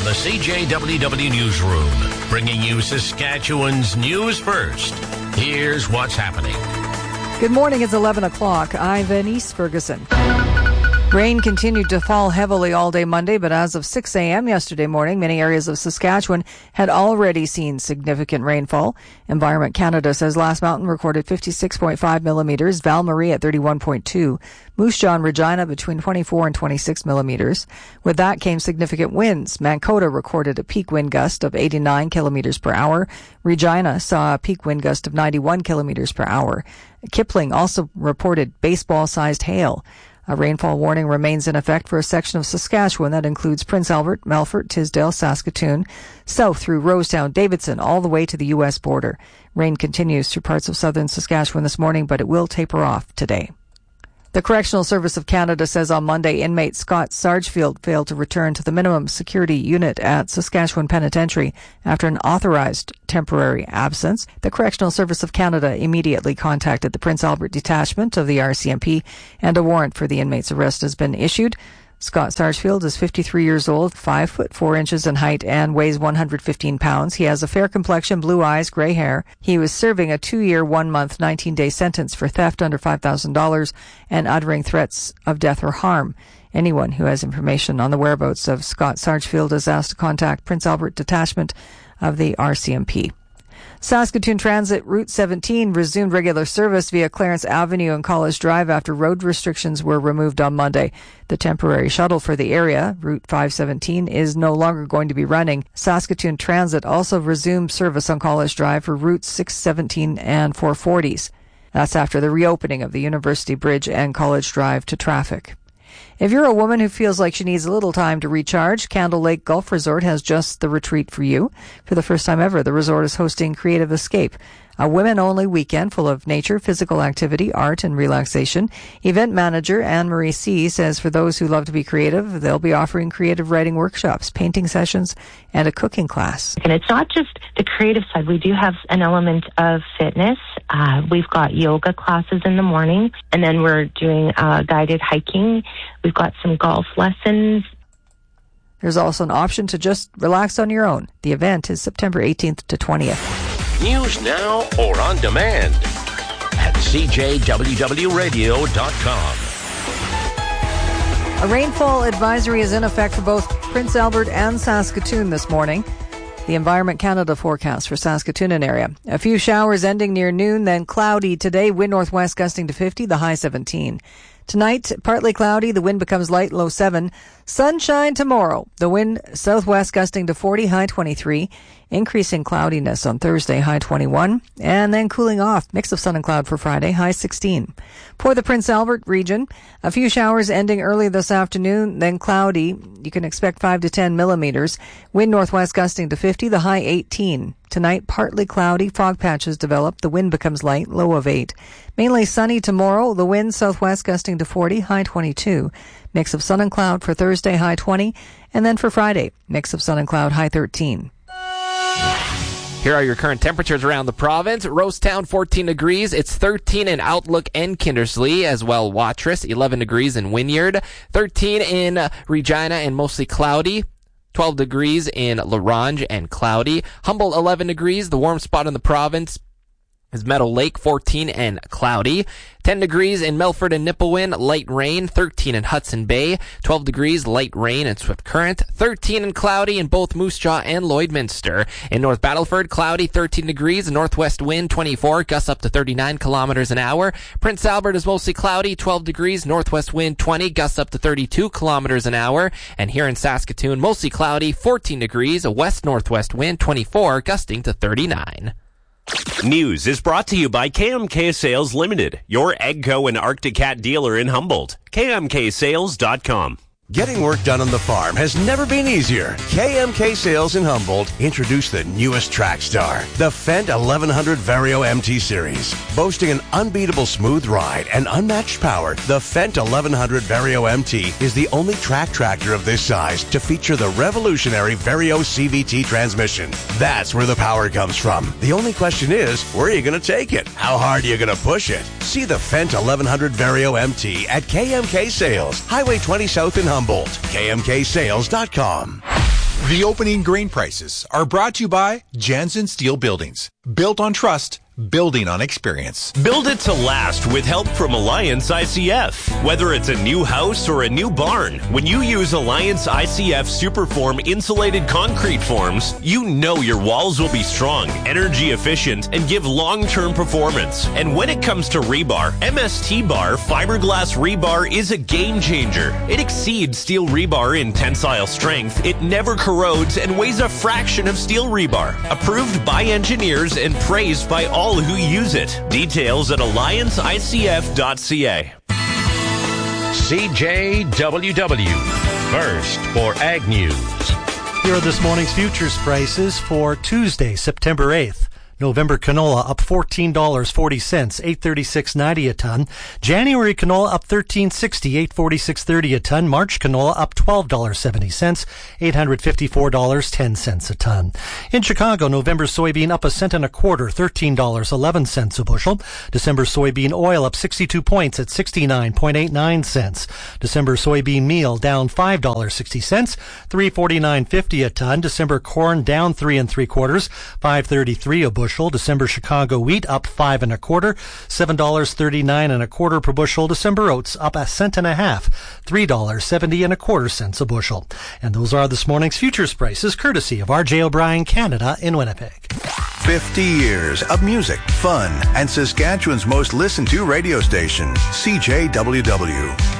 the CJWW Newsroom, bringing you Saskatchewan's news first. Here's what's happening. Good morning, it's 11 o'clock. I'm Venice Ferguson. Rain continued to fall heavily all day Monday, but as of 6 a.m. yesterday morning, many areas of Saskatchewan had already seen significant rainfall. Environment Canada says Last Mountain recorded 56.5 millimeters, Val Marie at 31.2, Moose Jaw and Regina between 24 and 26 millimeters. With that came significant winds. Mankota recorded a peak wind gust of 89 kilometers per hour. Regina saw a peak wind gust of 91 kilometers per hour. Kipling also reported baseball-sized hail. A rainfall warning remains in effect for a section of Saskatchewan that includes Prince Albert, Melfort, Tisdale, Saskatoon, south through Rosetown, Davidson, all the way to the U.S. border. Rain continues through parts of southern Saskatchewan this morning, but it will taper off today. The Correctional Service of Canada says on Monday inmate Scott Sargefield failed to return to the minimum security unit at Saskatchewan Penitentiary after an authorized temporary absence. The Correctional Service of Canada immediately contacted the Prince Albert Detachment of the RCMP, and a warrant for the inmate's arrest has been issued. Scott Sargefield is 53 years old, 5 foot 4 inches in height, and weighs 115 pounds. He has a fair complexion, blue eyes, gray hair. He was serving a 2-year, 1-month, 19-day sentence for theft under $5,000 and uttering threats of death or harm. Anyone who has information on the whereabouts of Scott Sargefield is asked to contact Prince Albert Detachment of the RCMP. Saskatoon Transit Route 17 resumed regular service via Clarence Avenue and College Drive after road restrictions were removed on Monday. The temporary shuttle for the area, Route 517, is no longer going to be running. Saskatoon Transit also resumed service on College Drive for routes 617 and 440s. That's after the reopening of the University Bridge and College Drive to traffic. If you're a woman who feels like she needs a little time to recharge, Candle Lake Golf Resort has just the retreat for you. For the first time ever, the resort is hosting Creative Escape, a women-only weekend full of nature, physical activity, art, and relaxation. Event manager Anne-Marie C. says for those who love to be creative, they'll be offering creative writing workshops, painting sessions, and a cooking class. And it's not just the creative side. We do have an element of fitness. We've got yoga classes in the morning, and then we're doing guided hiking. We've got some golf lessons. There's also an option to just relax on your own. The event is September 18th to 20th. News now or on demand at CJWWradio.com. A rainfall advisory is in effect for both Prince Albert and Saskatoon this morning. The Environment Canada forecast for Saskatoon and area. A few showers ending near noon, then cloudy today. Wind northwest gusting to 50, the high 17. Tonight, partly cloudy. The wind becomes light, low 7. Sunshine tomorrow. The wind southwest gusting to 40, high 23. Increasing cloudiness on Thursday, high 21. And then cooling off. Mix of sun and cloud for Friday, high 16. For the Prince Albert region, a few showers ending early this afternoon, then cloudy. You can expect 5 to 10 millimeters. Wind northwest gusting to 50, the high 18. Tonight, partly cloudy, fog patches develop. The wind becomes light, low of 8. Mainly sunny tomorrow. The wind southwest gusting to 40, high 22. Mix of sun and cloud for Thursday, high 20. And then for Friday, mix of sun and cloud, high 13. Here are your current temperatures around the province. Rosetown, 14 degrees. It's 13 in Outlook and Kindersley, as well Watrous, 11 degrees in Wynyard. 13 in Regina and mostly cloudy. 12 degrees in La Ronge and cloudy. Humboldt, 11 degrees. The warm spot in the province is Meadow Lake, 14 and cloudy. 10 degrees in Melfort and Nipawin, light rain. 13 in Hudson Bay. 12 degrees, light rain and swift current. 13 and cloudy in both Moose Jaw and Lloydminster. In North Battleford, cloudy, 13 degrees. Northwest wind, 24, gusts up to 39 kilometers an hour. Prince Albert is mostly cloudy, 12 degrees. Northwest wind, 20, gusts up to 32 kilometers an hour. And here in Saskatoon, mostly cloudy, 14 degrees. A west-northwest wind, 24, gusting to 39. News is brought to you by KMK Sales Limited, your AGCO and Arctic Cat dealer in Humboldt. KMKSales.com. Getting work done on the farm has never been easier. KMK Sales in Humboldt introduced the newest track star, the Fendt 1100 Vario MT Series. Boasting an unbeatable smooth ride and unmatched power, the Fendt 1100 Vario MT is the only track tractor of this size to feature the revolutionary Vario CVT transmission. That's where the power comes from. The only question is, where are you going to take it? How hard are you going to push it? See the Fendt 1100 Vario MT at KMK Sales, Highway 20 South in Humboldt. KMKSales.com. The opening grain prices are brought to you by Jansen Steel Buildings. Built on trust, building on experience. Build it to last with help from Alliance ICF. Whether it's a new house or a new barn, when you use Alliance ICF Superform insulated concrete forms, you know your walls will be strong, energy efficient, and give long-term performance. And when it comes to rebar, MST Bar fiberglass rebar is a game changer. It exceeds steel rebar in tensile strength, it never corrodes, and weighs a fraction of steel rebar. Approved by engineers and praised by all who use it. Details at allianceicf.ca. CJWW. First for Ag News. Here are this morning's futures prices for Tuesday, September 8th. November canola up $14.40, $836.90 a ton. January canola up $13.60, $846.30 a ton. March canola up $12.70, $854.10 a ton. In Chicago, November soybean up 1 cent and a quarter, $13.11 a bushel. December soybean oil up 62 points at 69.89 cents. December soybean meal down $5.60, $349.50 a ton. December corn down 3 3/4, $5.33 a bushel. December Chicago wheat up 5 1/4, $7.39 1/4 per bushel. December oats up 1 cent and a half, $3.70 1/4 a bushel. And those are this morning's futures prices, courtesy of R.J. O'Brien Canada in Winnipeg. 50 years of music, fun, and Saskatchewan's most listened to radio station, CJWW.